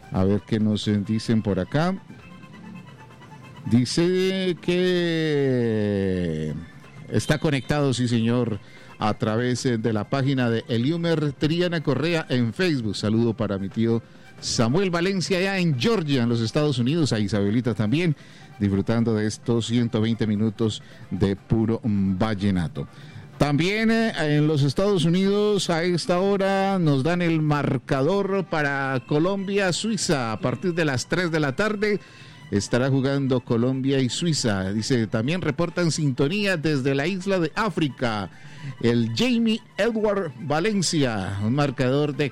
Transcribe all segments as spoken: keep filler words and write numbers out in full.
A ver qué nos dicen por acá. Dice que está conectado, sí señor, a través de la página de Eliumer Triana Correa en Facebook. Saludo para mi tío Samuel Valencia allá en Georgia, en los Estados Unidos, a Isabelita también, disfrutando de estos ciento veinte minutos de puro vallenato. También eh, en los Estados Unidos a esta hora nos dan el marcador para Colombia-Suiza a partir de las tres de la tarde. Estará jugando Colombia y Suiza. Dice, también reportan sintonía desde la isla de África. El Jamie Edward Valencia, un marcador de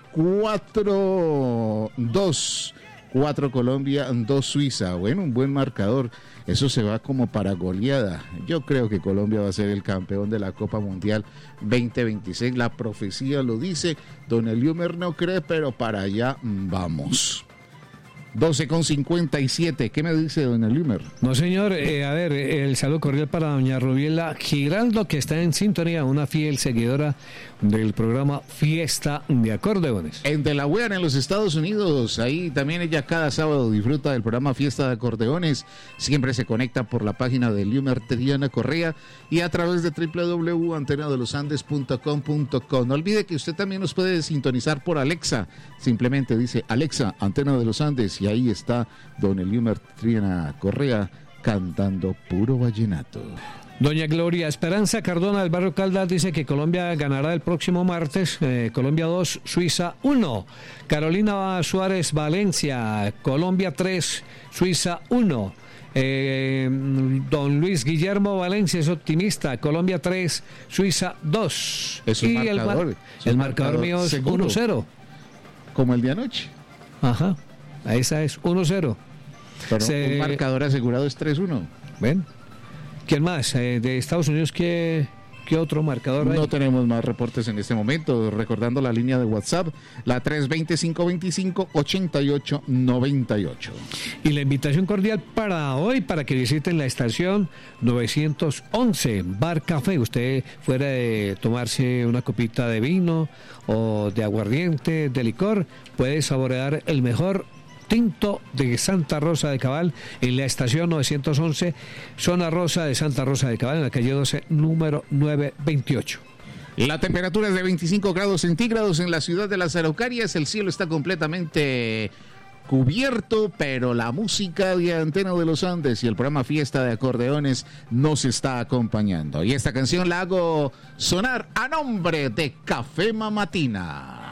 cuatro dos. cuatro Colombia, dos Suiza. Bueno, un buen marcador. Eso se va como para goleada. Yo creo que Colombia va a ser el campeón de la Copa Mundial veinte veintiséis. La profecía lo dice. Don Eliumer no cree, pero para allá vamos. doce con cincuenta y siete. ¿Qué me dice don Eliumer? No, señor. Eh, a ver, el saludo cordial para doña Rubiela Giraldo, que está en sintonía, una fiel seguidora del programa Fiesta de Acordeones. En Delaware, en los Estados Unidos. Ahí también ella cada sábado disfruta del programa Fiesta de Acordeones. Siempre se conecta por la página de Eliumer Triana Correa y a través de doble u doble u doble u punto antena de los andes punto com punto co. No olvide que usted también nos puede sintonizar por Alexa. Simplemente dice Alexa, Antena de los Andes, y ahí está don Eliumer Triana Correa cantando puro vallenato. Doña Gloria Esperanza Cardona del barrio Caldas dice que Colombia ganará el próximo martes, eh, Colombia dos, Suiza uno. Carolina Suárez Valencia, Colombia tres, Suiza uno. Eh, don Luis Guillermo Valencia es optimista, Colombia tres, Suiza dos. Es un y marcador, el, mar, es un el marcador, marcador mío es uno cero. Como el de anoche. Ajá, esa es uno cero. Pero Se... un marcador asegurado es tres uno. ¿Ven? ¿Quién más? Eh, ¿De Estados Unidos qué, qué otro marcador hay? No tenemos más reportes en este momento. Recordando la línea de WhatsApp, la tres veinte, cinco veinticinco, ochenta y ocho noventa y ocho. Y la invitación cordial para hoy, para que visiten la estación novecientos once, Bar Café. Usted fuera de tomarse una copita de vino o de aguardiente, de licor, puede saborear el mejor tinto de Santa Rosa de Cabal en la estación novecientos once, zona rosa de Santa Rosa de Cabal, en la calle doce, número novecientos veintiocho. La temperatura es de veinticinco grados centígrados en la ciudad de Las Araucarias. El cielo está completamente cubierto, pero la música de Antena de los Andes y el programa Fiesta de Acordeones nos está acompañando. Y esta canción la hago sonar a nombre de Café Mamatina.